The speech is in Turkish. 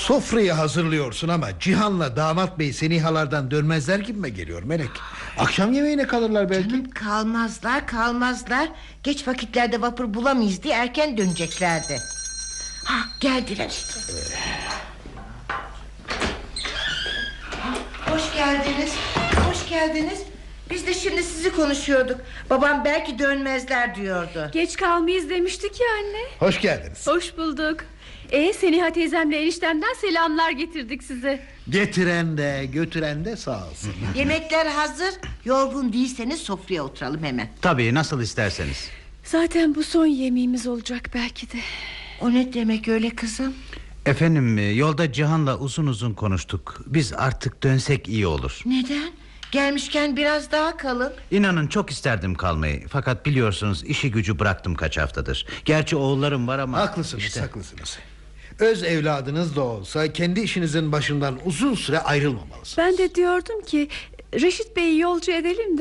Sofrayı hazırlıyorsun ama Cihan'la damat bey senihalardan dönmezler gibime geliyor Melek. Akşam yemeğine kalırlar belki. Canım, kalmazlar. Geç vakitlerde vapur bulamayız diye erken döneceklerdi. Geldiler işte. Hoş geldiniz. Biz de şimdi sizi konuşuyorduk. Babam belki dönmezler diyordu. Geç kalmayız demiştik ya anne. Hoş geldiniz. Hoş bulduk. Seniha teyzemle eniştemden selamlar getirdik size. Getiren de götüren de sağ olsun. Yemekler hazır. Yorgun değilseniz sofraya oturalım hemen. Tabii, nasıl isterseniz. Zaten bu son yemeğimiz olacak belki de. O ne demek öyle kızım? Efendim, yolda Cihan'la uzun uzun konuştuk. Biz artık dönsek iyi olur. Neden? Gelmişken biraz daha kalın. İnanın çok isterdim kalmayı. Fakat biliyorsunuz işi gücü bıraktım kaç haftadır. Gerçi oğullarım var ama... Haklısınız. Öz evladınız da olsa kendi işinizin başından uzun süre ayrılmamalısınız. Ben de diyordum ki Reşit Bey'i yolcu edelim de